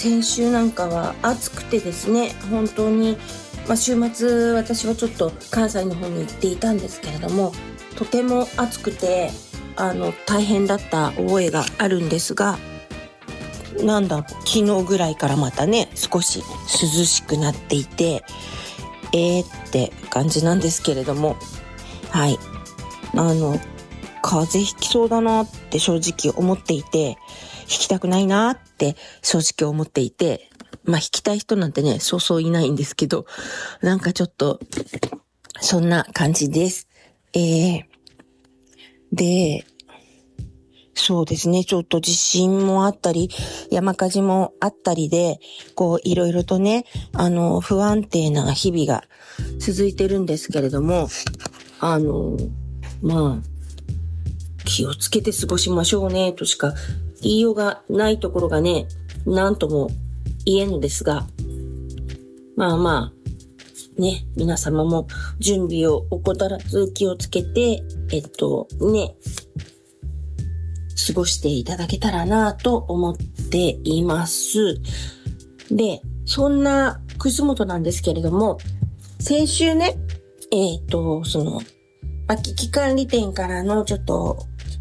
先週なんかは暑くてですね、本当に、週末私はちょっと関西の方に行っていたんですけれども、とても暑くて大変だった覚えがあるんですが、昨日ぐらいからまたね少し涼しくなっていてって感じなんですけれども、はい、風邪ひきそうだなって正直思っていて、ひきたくないなって正直思っていて、ひきたい人なんてねそうそういないんですけど、なんかちょっとそんな感じです。で、そうですね、ちょっと地震もあったり山火事もあったりで、いろいろとね不安定な日々が続いてるんですけれども、気をつけて過ごしましょうねとしか言いようがないところがね、なんとも言えんのですが、ね、皆様も準備を怠らず気をつけて過ごしていただけたらなと思っています。で、そんな楠本なんですけれども、先週ね、危機管理店からのちょっと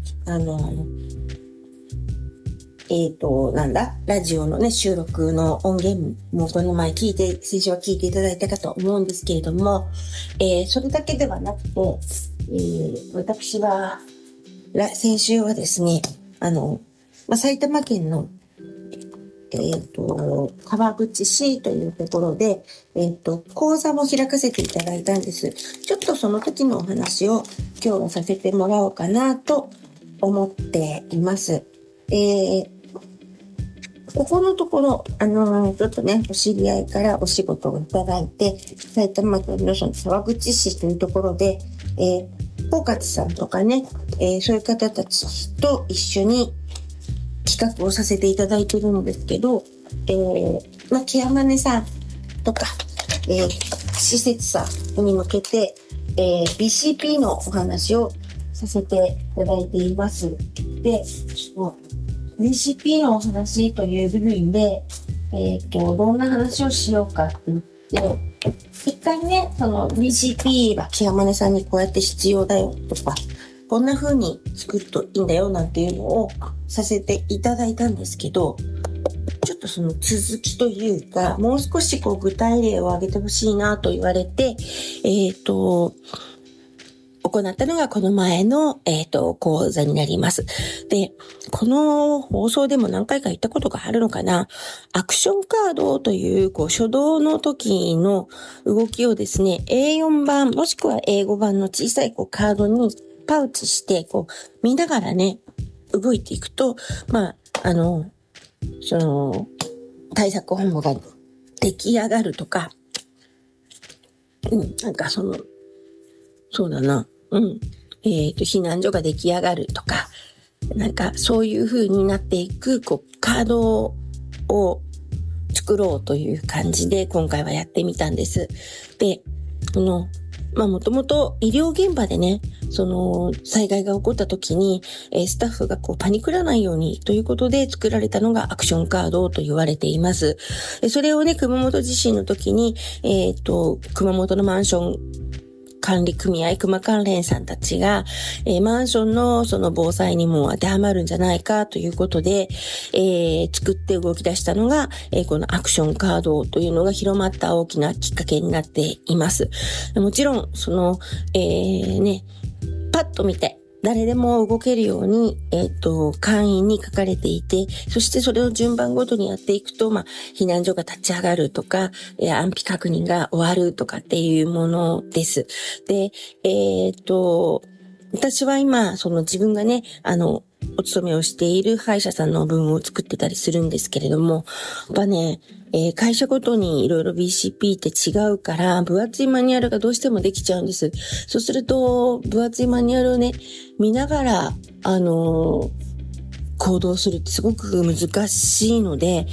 ラジオのね収録の音源もこの前先週は聞いていただいたかと思うんですけれども、それだけではなくて、私は先週はですね、埼玉県の川口市というところで、講座も開かせていただいたんです。ちょっとその時のお話を今日はさせてもらおうかなと思っています。ここのところ、ちょっとね、お知り合いからお仕事をいただいて、埼玉県の川口市というところで、包括さんとかね、そういう方たちと一緒に企画をさせていただいているんですけど、ケアマネさんとか、施設さんに向けて、BCP のお話をさせていただいています。で、BCP のお話という部分で、どんな話をしようかって言って、一回ね、その BCP はケアマネさんにこうやって必要だよとか、こんな風に作るといいんだよなんていうのをさせていただいたんですけど、ちょっとその続きというか、もう少し具体例を挙げてほしいなと言われて、行ったのがこの前の、講座になります。で、この放送でも何回か言ったことがあるのかな。アクションカードという、初動の時の動きをですね、A4 版もしくは英語版の小さいカードにパウチして見ながらね動いていくと、その対策本部が出来上がるとか、そうだな、避難所が出来上がるとか、そういう風になっていくカードを作ろうという感じで今回はやってみたんです。で、もともと医療現場でね、災害が起こった時に、スタッフがパニクらないようにということで作られたのがアクションカードと言われています。それをね、熊本地震の時に、熊本のマンション管理組合、熊関連さんたちが、マンションのその防災にも当てはまるんじゃないかということで、作って動き出したのが、このアクションカードというのが広まった大きなきっかけになっています。もちろん、パッと見て、誰でも動けるように、簡易に書かれていて、そしてそれを順番ごとにやっていくと、避難所が立ち上がるとか、安否確認が終わるとかっていうものです。で、私は今、自分がね、お勤めをしている歯医者さんの分を作ってたりするんですけれども、会社ごとにいろいろ BCP って違うから、分厚いマニュアルがどうしてもできちゃうんです。そうすると、分厚いマニュアルをね、見ながら、行動するってすごく難しいので、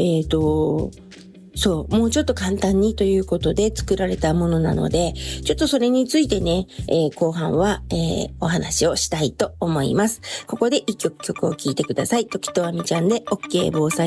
もうちょっと簡単にということで作られたものなので、ちょっとそれについてね、後半は、お話をしたいと思います。ここで一曲を聴いてください。時とあみちゃんで OK 防災